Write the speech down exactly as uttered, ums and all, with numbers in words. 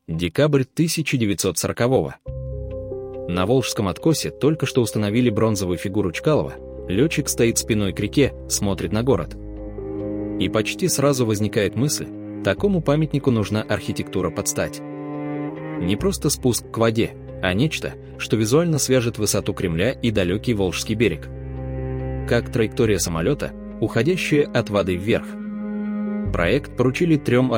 Декабрь тысяча девятьсот сорокового. На Волжском откосе только что установили бронзовую фигуру Чкалова. Летчик стоит спиной к реке, смотрит на город. И почти сразу возникает мысль, такому памятнику нужна архитектура под стать. Не просто спуск к воде, а нечто, что визуально свяжет высоту Кремля и далекий Волжский берег. Как траектория самолета, уходящая от воды вверх. Проект поручили трем